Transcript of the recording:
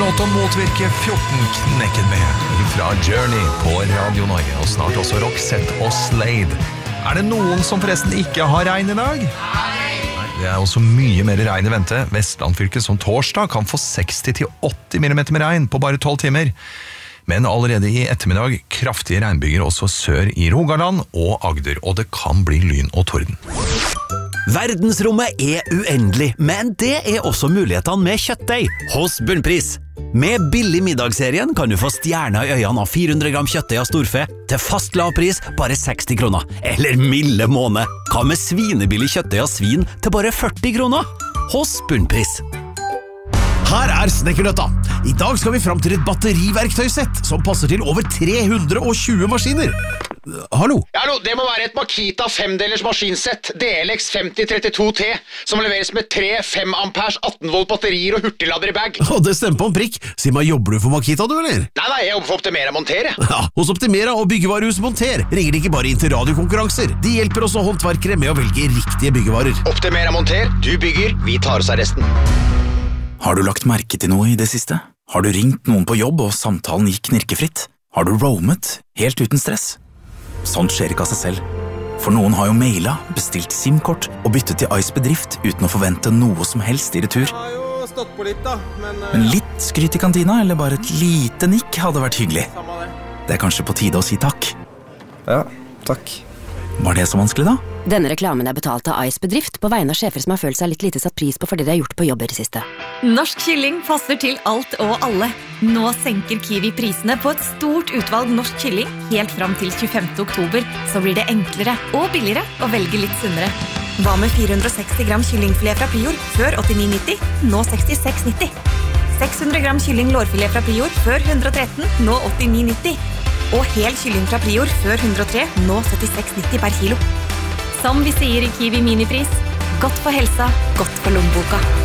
låt å motvirke 14-knekken med fra Journey på Radio Norge, og snart også Roxette og Slade. Det noen som forresten ikke har regn i dag? Nei! Det også mye mer regn i vente. Vestlandfylket som torsdag kan få 60-80 millimeter med regn på bare 12 timer. Men allerede i ettermiddag kraftige regnbyger også sør i Rogaland og Agder, og det kan bli lyn og torden. Verdensrommet uendelig, men det også mulighetene med kjøttdeig hos Bunnpris. Med billig middagsserien kan du få stjerner i øynene av 400 gram kjøttdeig av storfe til fast lavpris bare 60 kroner. Eller milde måned. Hva med svinebillig kjøttdeig av svin til bare 40 kroner? Hos Bunnpris. Her Snekkerløtta. I dag skal vi fram til et batteriverktøysett som passer til over 320 maskiner. Hallo? Hallo, det må være et Makita 5-delers maskinsett DLX 5032T som leveres med 3 5 amperes 18 volt batterier og hurtiglader i bag. Det stemmer på en prikk. Si meg, jobber du for Makita, du, eller? Nei, jeg jobber for Optimera Monter. Ja, hos Optimera og Byggevarehus Monter ringer de ikke bare inn til radiokonkurranser. De hjelper også håndverkere med å velge riktige byggevarer. Optimera Monter, du bygger, vi tar oss av resten. Har du lagt merke til noe i det siste? Har du ringt noen på jobb og samtalen gikk knirkefritt? Har du roamet helt uten stress? Sånt skjer ikke av seg selv. For noen har jo mailet, bestilt SIM-kort og byttet til Ice Bedrift uten å forvente noe som helst i retur. Jeg har jo stått på litt da, Men litt skryt i kantina, eller bare et lite nikk hadde vært hyggelig. Det kanskje på tide å si takk. Ja, takk. Var det så vanskelig da? Denne reklamen betalt av Ice Bedrift på vegne av sjefer som har følt seg litt lite satt pris på fordi de har gjort på jobber i siste. Norsk kylling passer til alt og alle. Nå senker Kiwi prisene på et stort utvalg norsk kylling helt fram til 25. oktober, så blir det enklere og billigere å velge litt sunnere. Hva med 460 gram kyllingfilet fra Prior før 89,90, nå 66,90. 600 gram kylling lårfilet fra Prior før 113, nå 89,90. Og hel kylling fra Prior før 103, nå 76,90 per kilo. Som vi sier i Kiwi Minipris, godt for helsa, godt for lommeboka.